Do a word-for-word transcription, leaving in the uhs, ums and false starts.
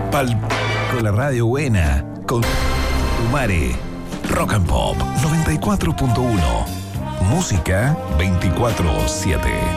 Pal con la radio buena, con Umare, Rock and Pop noventa y cuatro punto uno, música veinticuatro siete.